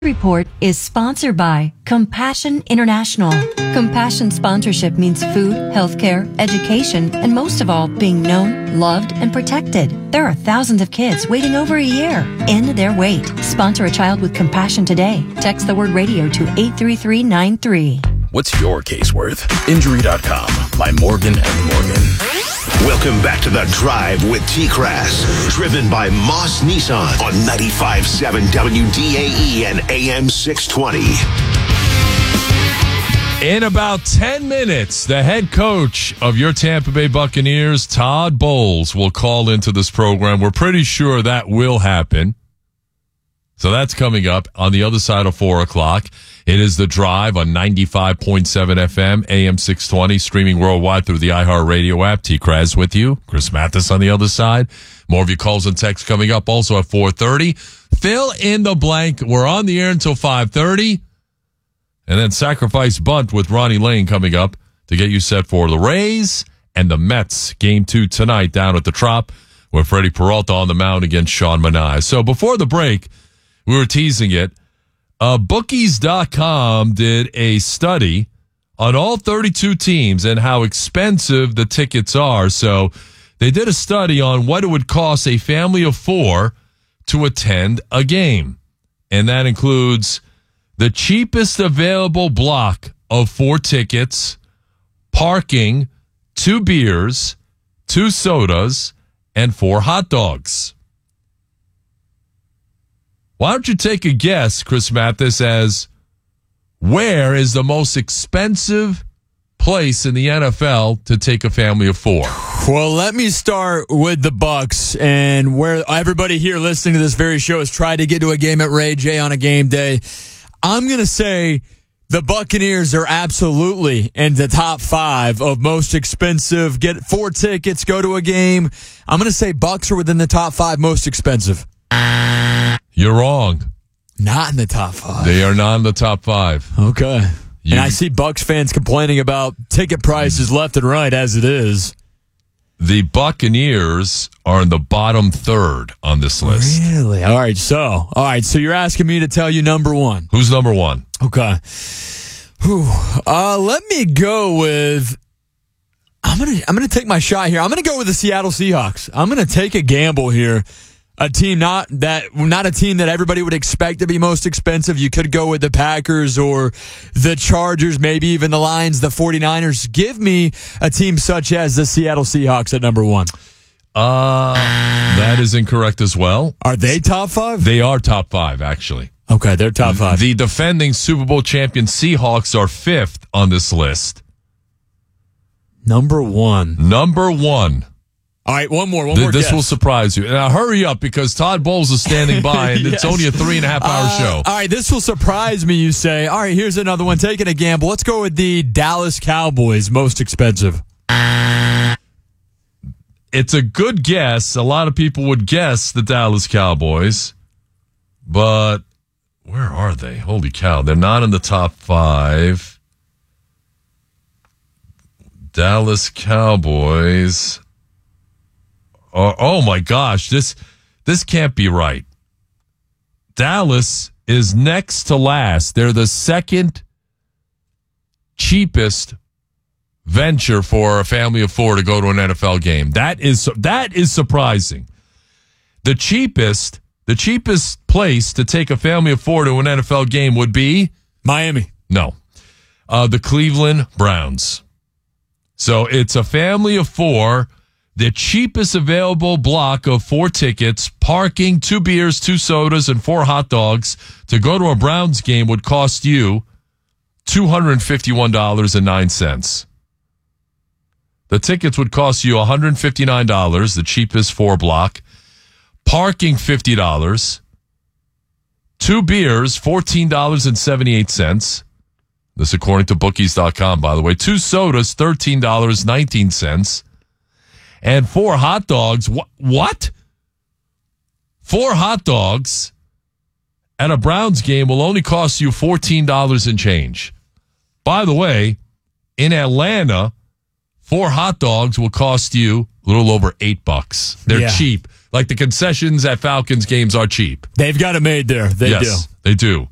Report is sponsored by Compassion International. Compassion sponsorship means food, healthcare, education, and most of all, being known, loved, and protected. There are thousands of kids waiting over a year. End their wait. Sponsor a child with compassion today. Text the word radio to 83393. What's your case worth? Injury.com by Morgan & Morgan. Welcome back to The Drive with T-Crass, driven by Moss Nissan on 95.7 WDAE and AM 620. In about 10 minutes, the head coach of your Tampa Bay Buccaneers, Todd Bowles, will call into this program. We're pretty sure that will happen. So that's coming up on the other side of 4 o'clock. It is The Drive on 95.7 FM, AM 620, streaming worldwide through the iHeartRadio app. T-Kraz with you. Chris Mathis on the other side. More of your calls and texts coming up also at 4:30. Fill in the blank. We're on the air until 5:30. And then Sacrifice Bunt with Ronnie Lane coming up to get you set for the Rays and the Mets. Game 2 tonight down at the Trop with Freddie Peralta on the mound against Sean Manaea. So before the break, we were teasing it. Bookies.com did a study on all 32 teams and how expensive the tickets are. So they did a study on what it would cost a family of 4 to attend a game. And that includes the cheapest available block of 4 tickets, parking, 2 beers, 2 sodas, and 4 hot dogs. Why don't you take a guess, Chris Mathis, as where is the most expensive place in the NFL to take a family of 4? Well, let me start with the Bucks, and where everybody here listening to this very show has tried to get to a game at Ray J on a game day. I'm going to say the Buccaneers are absolutely in the top 5 of most expensive. Get 4 tickets, go to a game. I'm going to say Bucks are within the top 5 most expensive. You're wrong. Not in the top 5. They are not in the top 5. Okay. And I see Bucks fans complaining about ticket prices left and right as it is. The Buccaneers are in the bottom 3rd on this list. Really? All right, so you're asking me to tell you number 1. Who's number 1? Okay. Let me go with I'm gonna take my shot here. I'm gonna go with the Seattle Seahawks. I'm gonna take a gamble here. A team not a team that everybody would expect to be most expensive. You could go with the Packers or the Chargers, maybe even the Lions, the 49ers. Give me a team such as the Seattle Seahawks at number 1. That is incorrect as well. Are they top 5? They are top 5, actually. Okay, they're top 5. The defending Super Bowl champion Seahawks are 5th on this list. Number 1. All right, one more. This guess. will surprise you. Now, hurry up because Todd Bowles is standing by, and It's only a 3.5-hour show. All right, this will surprise me, you say. All right, here's another one. Taking a gamble. Let's go with the Dallas Cowboys, most expensive. It's a good guess. A lot of people would guess the Dallas Cowboys, but where are they? Holy cow, they're not in the top 5. Dallas Cowboys... Oh my gosh, this can't be right. Dallas is next to last. They're the second cheapest venture for a family of 4 to go to an NFL game. That is surprising. The cheapest place to take a family of 4 to an NFL game would be Miami. No. The Cleveland Browns. So it's a family of 4. The cheapest available block of 4 tickets, parking, 2 beers, 2 sodas, and 4 hot dogs to go to a Browns game would cost you $251.09. The tickets would cost you $159, the cheapest 4 block. Parking, $50. 2 beers, $14.78. This according to bookies.com, by the way. 2 sodas, $13.19. And 4 hot dogs. What? 4 hot dogs at a Browns game will only cost you $14 and change. By the way, in Atlanta, 4 hot dogs will cost you a little over $8. They're cheap. Like the concessions at Falcons games are cheap. They've got it made there. They do. They do.